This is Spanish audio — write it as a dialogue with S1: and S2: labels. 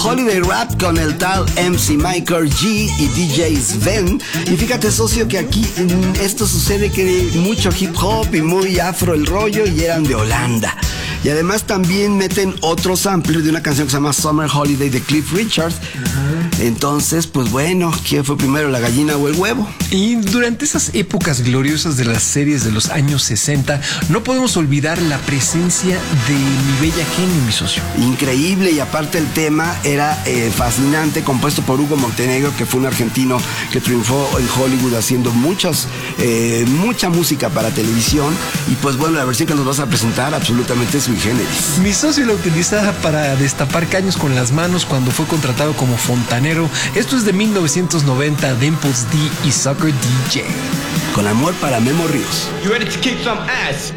S1: Holiday Rap con el tal MC Michael G y DJ Sven. Y fíjate, socio, que aquí esto sucede que mucho hip hop y muy afro el rollo y eran de Holanda. Y además también meten otro sampler de una canción que se llama Summer Holiday de Cliff Richard. Entonces, pues bueno, ¿quién fue primero, la gallina o el huevo?
S2: Y durante esas épocas gloriosas de las series de los años 60, no podemos olvidar la presencia de Mi Bella Genio, mi socio.
S1: Increíble, y aparte el tema era fascinante, compuesto por Hugo Montenegro, que fue un argentino que triunfó en Hollywood haciendo mucha música para televisión. Y pues bueno, la versión que nos vas a presentar absolutamente sui generis.
S2: Mi socio la utilizaba para destapar caños con las manos cuando fue contratado como fontanero. Esto es de 1990, Dimples D y Soccer DJ.
S1: Con amor para Memo Ríos.
S3: You ready to kick some ass?